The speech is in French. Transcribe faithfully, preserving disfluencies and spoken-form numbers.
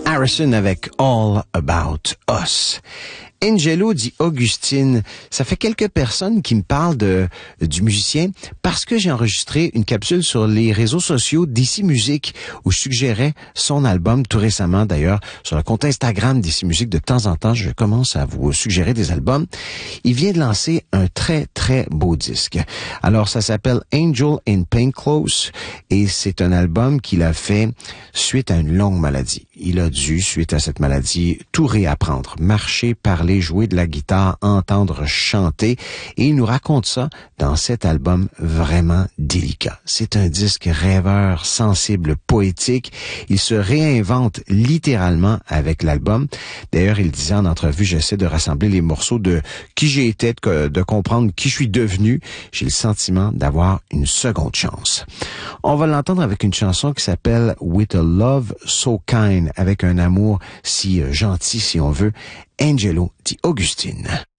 Harrison avec All About Us. Angelo dit Augustine, ça fait quelques personnes qui me parlent de du musicien parce que j'ai enregistré une capsule sur les réseaux sociaux d'I C Musique où je suggérais son album tout récemment d'ailleurs sur le compte Instagram d'I C Musique. De temps en temps, je commence à vous suggérer des albums. Il vient de lancer un très très beau disque. Alors ça s'appelle Angel in Plainclothes et c'est un album qu'il a fait suite à une longue maladie. Il a dû, suite à cette maladie, tout réapprendre, marcher, parler, jouer de la guitare, entendre chanter. Et il nous raconte ça dans cet album vraiment délicat. C'est un disque rêveur, sensible, poétique. Il se réinvente littéralement avec l'album. D'ailleurs, il disait en entrevue, j'essaie de rassembler les morceaux de qui j'ai été, de, de comprendre qui je suis devenu. J'ai le sentiment d'avoir une seconde chance. On va l'entendre avec une chanson qui s'appelle With a Love So Kind, avec un amour si gentil, si on veut. Angelo dit Augustine.